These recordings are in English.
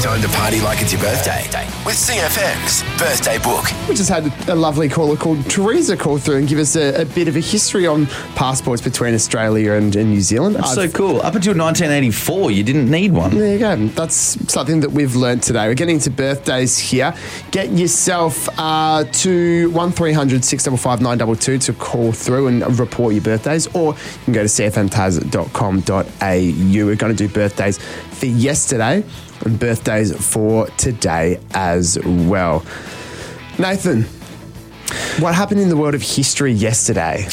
Time to party like it's your birthday with CFM's Birthday Book. We just had a lovely caller called Teresa call through and give us a bit of a history on passports between Australia and New Zealand. That's so cool. Up until 1984, you didn't need one. There you go. That's something that we've learnt today. We're getting into birthdays here. Get yourself to 1300 655 922 to call through and report your birthdays, or you can go to cfmtaz.com.au. We're going to do birthdays for yesterday and birthdays for today as well. Nathan, what happened in the world of history yesterday?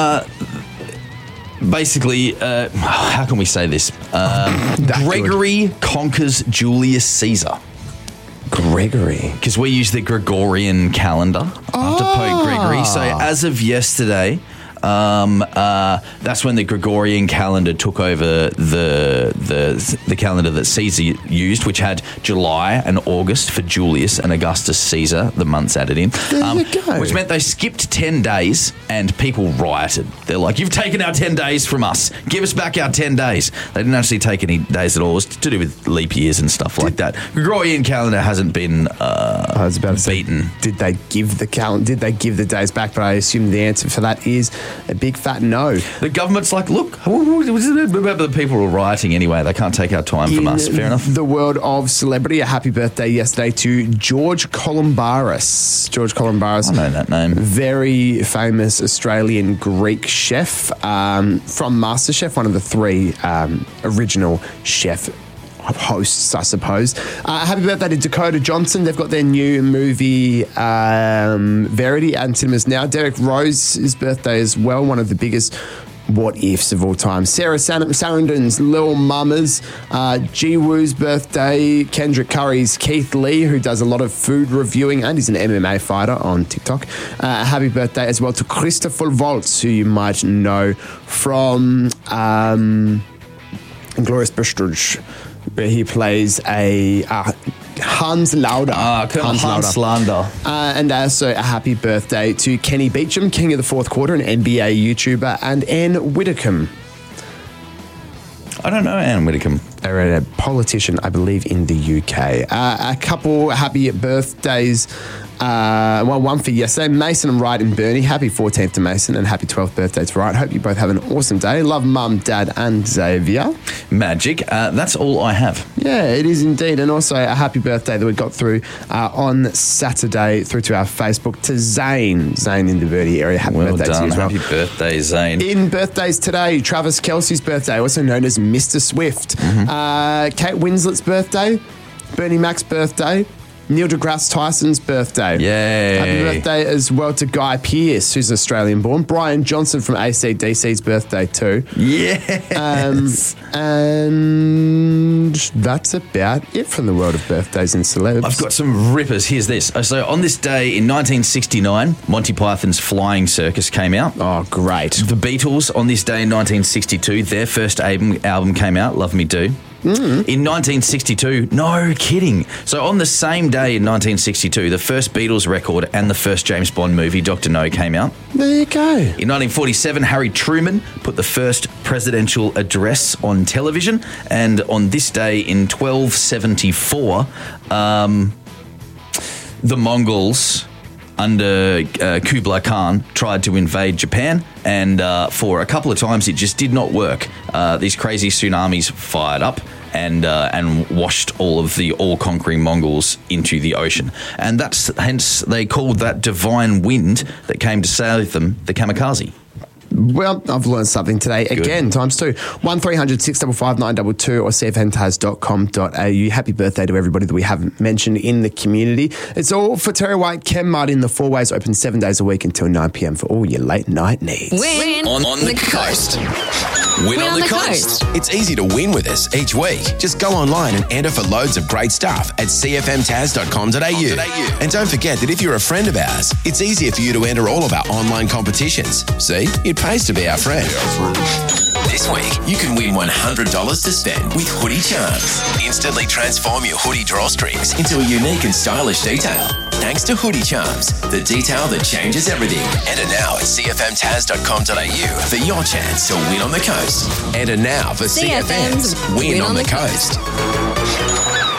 Basically, how can we say this? Gregory conquers Julius Caesar. Gregory. Because we use the Gregorian calendar after Pope Gregory. So as of yesterday, that's when the Gregorian calendar took over the calendar that Caesar used, which had July and August for Julius and Augustus Caesar, the months added in. There you go. Which meant they skipped 10 days and people rioted. They're like, you've taken our 10 days from us. Give us back our 10 days. They didn't actually take any days at all. It was to do with leap years and stuff like that. Gregorian calendar hasn't been I was about to beaten. Say, did they give the days back? But I assume the answer for that is a big fat no. The government's like, look, the people were rioting anyway. They can't take our time from us. Fair enough. The world of celebrity, a happy birthday yesterday to George Columbaris. George Columbaris. I know that name. Very famous Australian Greek chef from MasterChef, one of the three original chef hosts, I suppose. Happy birthday to Dakota Johnson. They've got their new movie Verity at cinemas now. Derek Rose's birthday as well, one of the biggest what ifs of all time. Sarah Sarandon's Lil Mamas, Ji Woo's birthday, Kendrick Curry's Keith Lee, who does a lot of food reviewing and is an MMA fighter on TikTok. Happy birthday as well to Christopher Waltz, who you might know from Inglourious Basterds, where he plays a Hans Lauder. Hans Lauder. And also a happy birthday to Kenny Beecham, King of the Fourth Quarter, an NBA YouTuber, and Anne Widdecombe. I don't know Anne Widdecombe. They're a politician, I believe, in the UK. A couple happy birthdays. One for yesterday. Mason and Wright and Bernie. Happy 14th to Mason and happy 12th birthday to Wright. Hope you both have an awesome day. Love Mum, Dad and Xavier. Magic. That's all I have. Yeah, it is indeed. And also a happy birthday that we got through on Saturday through to our Facebook to Zane. Zane in the Verdi area. Happy birthday to you as well. Happy birthday, Zane. In birthdays today, Travis Kelce's birthday, also known as Mr. Swift. Kate Winslet's birthday. Bernie Mac's birthday. Neil deGrasse Tyson's birthday. Yay. Happy birthday as well to Guy Pearce, who's Australian born. Brian Johnson from AC/DC's birthday too. Yes. And that's about it from the world of birthdays and celebs. I've got some rippers. Here's this. So on this day in 1969, Monty Python's Flying Circus came out. Oh, great. The Beatles on this day in 1962, their first album came out, Love Me Do. In 1962, no kidding. So on the same day in 1962, the first Beatles record and the first James Bond movie, Dr. No, came out. There you go. In 1947, Harry Truman put the first presidential address on television. And on this day in 1274, the Mongols under Kublai Khan tried to invade Japan, and for a couple of times it just did not work. These crazy tsunamis fired up and washed all of the all-conquering Mongols into the ocean. And that's hence they called that divine wind that came to save them the kamikaze. Well, I've learned something today. Good. Again, times two. 1300 655 922 or cfmtaz.com.au. Happy birthday to everybody that we haven't mentioned in the community. It's all for Terry White, Ken Martin. The Four Ways open 7 days a week until 9 p.m. for all your late night needs. Win on the coast. Win on the coast. It's easy to win with us each week. Just go online and enter for loads of great stuff at cfmtaz.com.au. And don't forget that if you're a friend of ours, it's easier for you to enter all of our online competitions. See? It pays to be our friend. This week, you can win $100 to spend with Hoodie Charms. Instantly transform your hoodie drawstrings into a unique and stylish detail. Thanks to Hoodie Charms, the detail that changes everything. Enter now at cfmtaz.com.au for your chance to win on the coast. Enter now for CFM's Win on the Coast.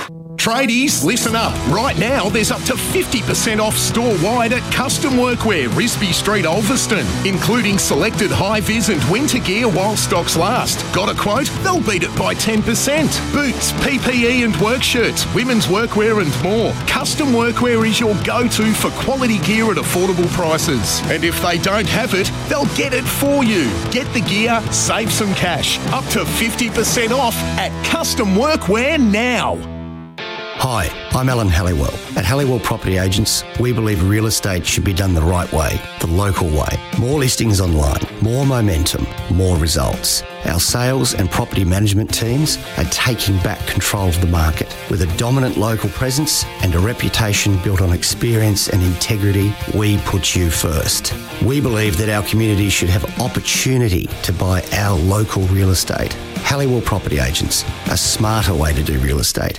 Tradies, listen up. Right now, there's up to 50% off store-wide at Custom Workwear, Risby Street, Ulverston, including selected high-vis and winter gear while stocks last. Got a quote? They'll beat it by 10%. Boots, PPE and work shirts, women's workwear and more. Custom Workwear is your go-to for quality gear at affordable prices. And if they don't have it, they'll get it for you. Get the gear, save some cash. Up to 50% off at Custom Workwear now. Hi, I'm Alan Halliwell. At Halliwell Property Agents, we believe real estate should be done the right way, the local way. More listings online, more momentum, more results. Our sales and property management teams are taking back control of the market. With a dominant local presence and a reputation built on experience and integrity, we put you first. We believe that our community should have opportunity to buy our local real estate. Halliwell Property Agents, a smarter way to do real estate.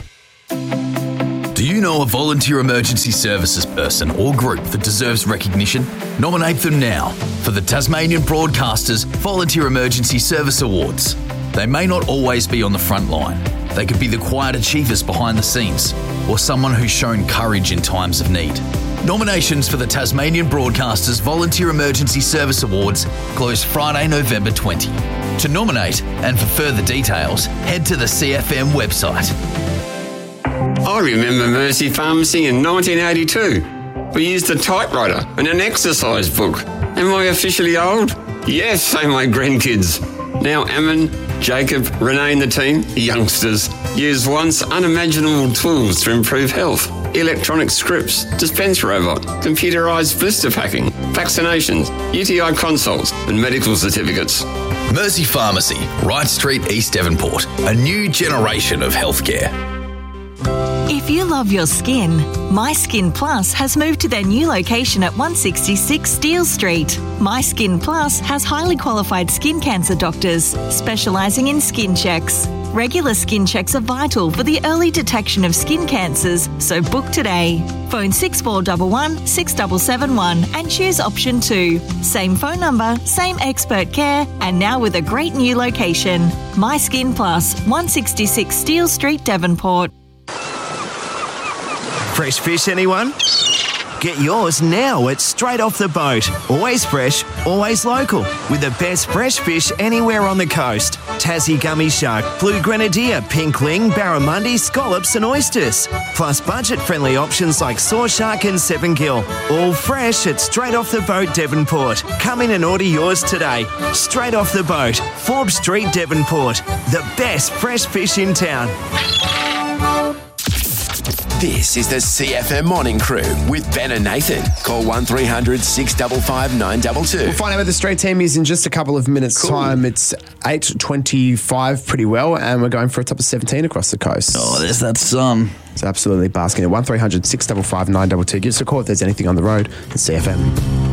Do you know a volunteer emergency services person or group that deserves recognition? Nominate them now for the Tasmanian Broadcasters Volunteer Emergency Service Awards. They may not always be on the front line. They could be the quiet achievers behind the scenes or someone who's shown courage in times of need. Nominations for the Tasmanian Broadcasters Volunteer Emergency Service Awards close Friday, November 20. To nominate and for further details, head to the CFM website. I remember Mercy Pharmacy in 1982. We used a typewriter and an exercise book. Am I officially old? Yes, say my grandkids. Now Ammon, Jacob, Renee and the team, youngsters, use once unimaginable tools to improve health. Electronic scripts, dispense robot, computerised blister packing, vaccinations, UTI consults and medical certificates. Mercy Pharmacy, Wright Street, East Devonport. A new generation of healthcare. If you love your skin, My Skin Plus has moved to their new location at 166 Steele Street. My Skin Plus has highly qualified skin cancer doctors specialising in skin checks. Regular skin checks are vital for the early detection of skin cancers, so book today. Phone 6411 6771 and choose option 2. Same phone number, same expert care, and now with a great new location. My Skin Plus, 166 Steele Street, Devonport. Fresh fish, anyone? Get yours now at Straight Off the Boat. Always fresh, always local. With the best fresh fish anywhere on the coast. Tassie gummy shark, blue grenadier, pink ling, barramundi, scallops and oysters. Plus budget-friendly options like saw shark and 7-gill. All fresh at Straight Off the Boat, Devonport. Come in and order yours today. Straight Off the Boat, Forbes Street, Devonport. The best fresh fish in town. This is the CFM Morning Crew with Ben and Nathan. Call 1300 655 922. We'll find out where the Stray team is in just a couple of minutes' time. It's 8:25 pretty well, and we're going for a top of 17 across the coast. Oh, there's that sun. It's absolutely basking at 1300 655 922. Give us a call if there's anything on the road. It's CFM.